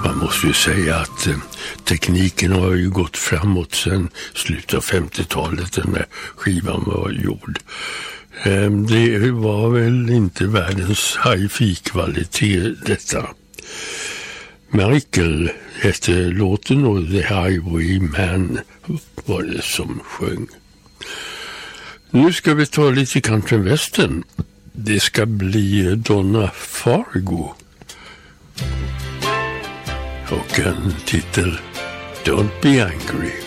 Man måste ju säga att tekniken har ju gått framåt sedan slutet av 50-talet när skivan var gjord. Det var väl inte världens hi-fi-kvalitet detta. Michael hette låten och The Highwayman var det som sjöng. Nu ska vi ta lite country western. Det ska bli Donna Fargo. Och en titel Don't Be Angry.